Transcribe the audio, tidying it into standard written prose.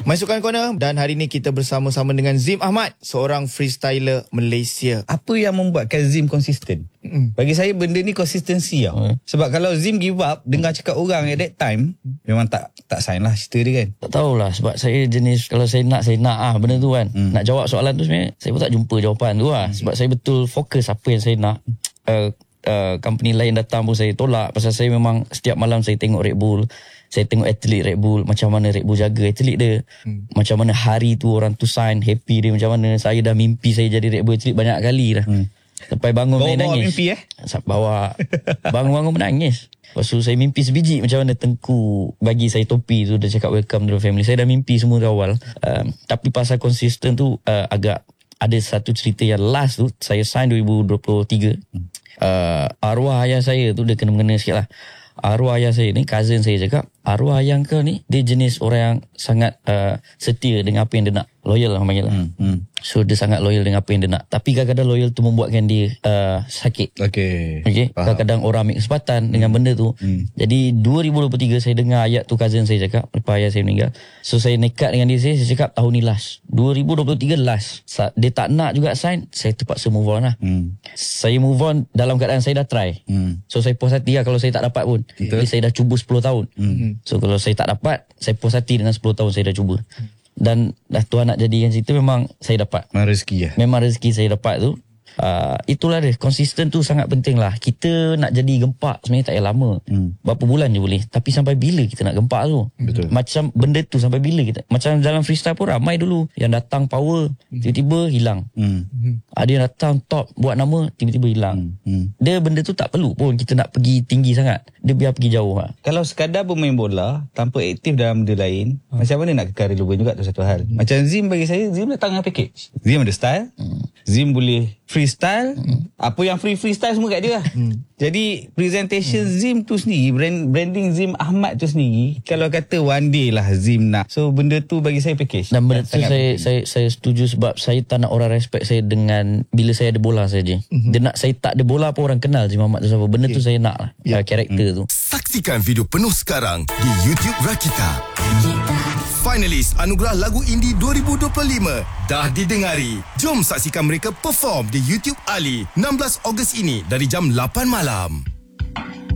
Masukkan Corner, dan hari ini kita bersama-sama dengan Zim Ahmad, seorang freestyler Malaysia. Apa yang membuatkan Zim konsisten? Bagi saya benda ni konsistensi tau. Sebab kalau Zim give up, dengar cakap orang at that time, memang tak sign lah cerita dia kan. Tak tahulah, sebab saya jenis kalau saya nak benda tu kan. Nak jawab soalan tu sebenarnya saya pun tak jumpa jawapan tu lah. Sebab saya betul fokus apa yang saya nak. Company lain datang pun saya tolak, pasal saya memang setiap malam saya tengok Red Bull, saya tengok atlet Red Bull, macam mana Red Bull jaga atlet dia, macam mana hari tu orang tu sign, happy dia macam mana. Saya dah mimpi saya jadi Red Bull atlet banyak kali dah. Sampai bangun main nangis. Mimpi Bawa bangun menangis. Lepas tu saya mimpi sebiji macam mana Tengku bagi saya topi tu, dia cakap welcome to the family. Saya dah mimpi semua dari awal. Tapi pasal konsisten tu agak ada satu cerita yang last tu, saya sign 2023. Arwah ayah saya tu dia kena-mengena sikit lah. Arwah ayah saya ni, cousin saya cakap, arwah ayah kau ni dia jenis orang yang sangat setia dengan apa yang dia nak. Loyal lah panggil lah. So dia sangat loyal dengan apa yang dia nak. Tapi kadang-kadang loyal tu membuatkan dia sakit. Okay. Kadang-kadang orang ambil kesempatan dengan benda tu. Jadi 2023 saya dengar ayat tu, cousin saya cakap lepas ayah saya meninggal. So saya nekat dengan dia, saya cakap tahun ni last, 2023 last. Dia tak nak juga sign, saya terpaksa move on lah. Saya move on dalam keadaan saya dah try. So saya puas hati lah kalau saya tak dapat pun. Jadi saya dah cuba 10 tahun. So kalau saya tak dapat, saya puas hati dengan 10 tahun saya dah cuba. Dan dah Tuhan nak jadikan situ, memang saya dapat. Memang rezeki lah. Memang rezeki saya dapat tu. Itulah dia, konsisten tu sangat penting lah. Kita nak jadi gempak sebenarnya tak payah lama. Berapa bulan je boleh. Tapi sampai bila kita nak gempak tu? Betul. Macam benda tu sampai bila kita. Macam dalam freestyle pun ramai dulu yang datang power, tiba-tiba hilang. Ada yang datang top buat nama, tiba-tiba hilang. Dia benda tu tak perlu pun kita nak pergi tinggi sangat. Dia biar pergi jauh lah. Kalau sekadar bermain bola tanpa aktif dalam benda lain, macam mana nak kekal relevan juga tu satu hal. Macam Zim, bagi saya Zim datang dengan package. Zim ada style, Zim boleh freestyle, apa yang freestyle semua kat dia lah. Jadi presentation Zim tu sendiri, branding Zim Ahmad tu sendiri, kalau kata one day lah Zim nak, so benda tu bagi saya package. Dan benda tu saya setuju, sebab saya tak nak orang respect saya dengan bila saya ada bola saja. Dia nak saya tak ada bola pun orang kenal Zim Ahmad tu siapa. Benda tu saya nak lah, karakter tu. Saksikan video penuh sekarang di YouTube Rakita. Finalis Anugerah Lagu Indie 2025 dah didengari. Jom saksikan mereka perform di YouTube Ali 16 Ogos ini dari jam 8 malam.